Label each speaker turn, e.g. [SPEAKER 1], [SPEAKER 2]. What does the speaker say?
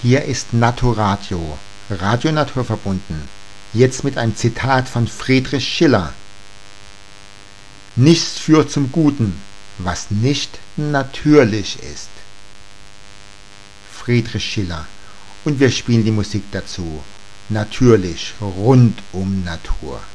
[SPEAKER 1] Hier ist Naturadio, Radio naturverbunden. Jetzt mit einem Zitat von Friedrich Schiller. Nichts führt zum Guten, was nicht natürlich ist. Friedrich Schiller. Und wir spielen die Musik dazu. Natürlich, rund um Natur.